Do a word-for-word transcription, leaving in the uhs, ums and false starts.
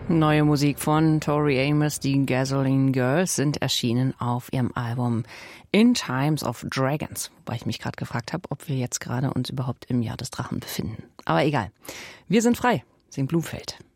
Neue Musik von Tori Amos, die Gasoline Girls, sind erschienen auf ihrem Album In Times of Dragons. Wobei ich mich gerade gefragt habe, ob wir jetzt gerade uns überhaupt im Jahr des Drachen befinden. Aber egal. Wir sind frei, singt Blumfeld.